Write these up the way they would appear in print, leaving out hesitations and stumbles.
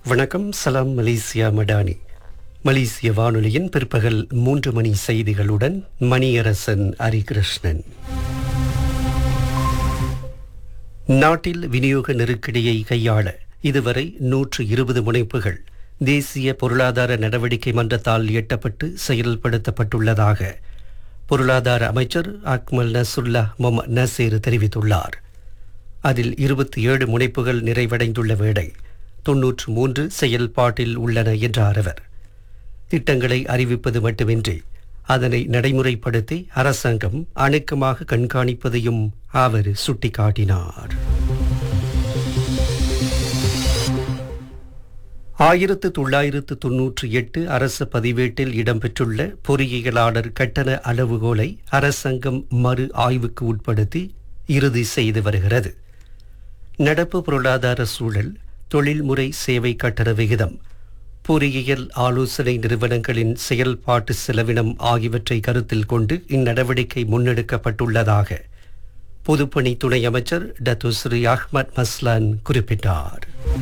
வணக்கம். சலாம் மலேசியா மடானி. மலேசிய வானொலியின் பிற்பகல் 3 மணி செய்திகளுடன் மணியரசன் ஹரிகிருஷ்ணன். நாட்டில் விநியோக நெருக்கடியை கையாள இதுவரை 120 முனைப்புகள் தேசிய பொருளாதார நடவடிக்கை மன்றத்தால் எட்டப்பட்டு செயல்படுத்தப்பட்டுள்ளதாக பொருளாதார அமைச்சர் அக்மல் நசுல்லா மொஹம்மத் நசீர் தெரிவித்துள்ளார். அதில் 27 முனைப்புகள் நிறைவடைந்துள்ள வேளை 93 செயல்பாட்டில் உள்ளன என்றார் அவர். திட்டங்களை அறிவிப்பது மட்டுமின்றி அதனை நடைமுறைப்படுத்தி அரசாங்கம் அணுக்கமாக கண்காணிப்பதையும் அவர் சுட்டிக்காட்டினார். 1998 அரச பதிவேட்டில் இடம்பெற்றுள்ள பொறியியலாளர் கட்டண அளவுகோலை அரசாங்கம் மறு ஆய்வுக்கு உட்படுத்தி இறுதி செய்து வருகிறது. நடப்பு பொருளாதார சூழல், தொழில்முறை சேவை கட்டண விகிதம், பொறியியல் ஆலோசனை நிறுவனங்களின் செயல்பாட்டு செலவினம் ஆகியவற்றை கருத்தில் கொண்டு இந்நடவடிக்கை முன்னெடுக்கப்பட்டுள்ளதாக பொதுப்பணி துணை அமைச்சர் டத்துஸ்ரீ அஹ்மத் மஸ்லான் குறிப்பிட்டார்.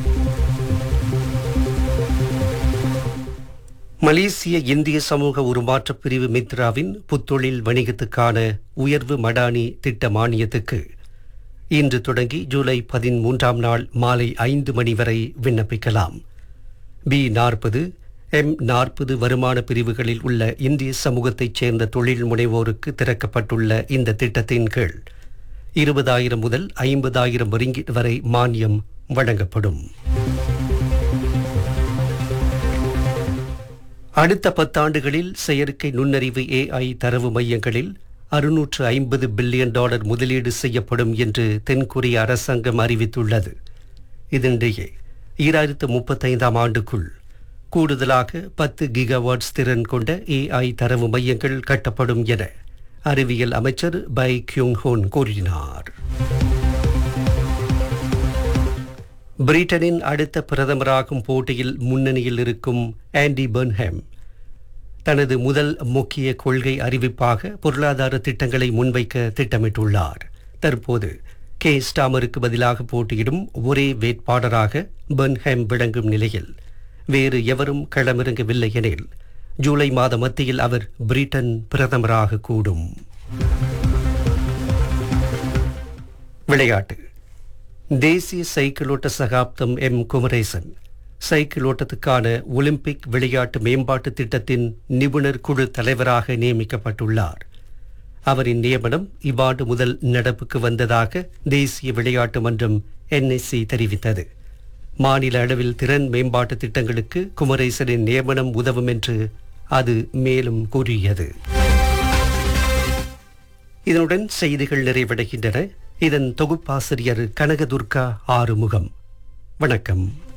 மலேசிய இந்திய சமூக உருமாற்ற பிரிவு மித்ராவின் புத்தொழில் வணிகத்துக்கான உயர்வு மடானி திட்ட மானியத்துக்கு இன்று தொடங்கி ஜூலை 13ஆம் நாள் மாலை 5 மணி வரை விண்ணப்பிக்கலாம். B40, M40 வருமான பிரிவுகளில் உள்ள இந்திய சமூகத்தைச் சேர்ந்த தொழில் முனைவோருக்கு திறக்கப்பட்டுள்ள இந்த திட்டத்தின் கீழ் 20,000 முதல் 50,000 ரிங்கிட் வரை மானியம் வழங்கப்படும். அடுத்த 10 ஆண்டுகளில் செயற்கை நுண்ணறிவு AI தரவு மையங்களில் $650 பில்லியன் முதலீடு செய்யப்படும் என்று தென்கொரிய அரசாங்கம் அறிவித்துள்ளது. இதனிடையே 2035ஆம் ஆண்டுக்குள் கூடுதலாக 10 கிகாவாட்ஸ் திறன் கொண்ட AI தரவு மையங்கள் கட்டப்படும் என அறிவியல் அமைச்சர் பை கியூங் ஹோன் கூறினார். பிரிட்டனின் அடுத்த பிரதமராகும் போட்டியில் முன்னணியில் இருக்கும் ஆண்டி பர்ன்ஹாம் தனது முதல் முக்கிய கொள்கை அறிவிப்பாக பொருளாதார திட்டங்களை முன்வைக்க திட்டமிட்டுள்ளார். தற்போது கே ஸ்டாமருக்கு பதிலாக போட்டியிடும் ஒரே வேட்பாளராக பர்ன்ஹாம் விளங்கும் நிலையில் வேறு எவரும் களமிறங்கவில்லை எனில் ஜூலை மாத மத்தியில் அவர் பிரிட்டன் பிரதமராக கூடும். விளையாட்டு. தேசிய சைக்கிளோட்ட சகாப்தம் குமரேசன் சைக்கிள் ஓட்டத்துக்கான ஒலிம்பிக் விளையாட்டு மேம்பாட்டு திட்டத்தின் நிபுணர் குழு தலைவராக நியமிக்கப்பட்டுள்ளார். அவரின் நியமனம் இவ்வாண்டு முதல் நடப்புக்கு வந்ததாக தேசிய விளையாட்டு மன்றம் NSC தெரிவித்தது. மாநில அளவில் திறன் மேம்பாட்டு திட்டங்களுக்கு குமரேசனின் நியமனம் உதவும் என்று அது மேலும் கூறியது. இதனுடன் செய்திகள் நிறைவடைகின்றன. இதன் தொகுப்பாசிரியர் கனகதுர்கா ஆறுமுகம். வணக்கம்.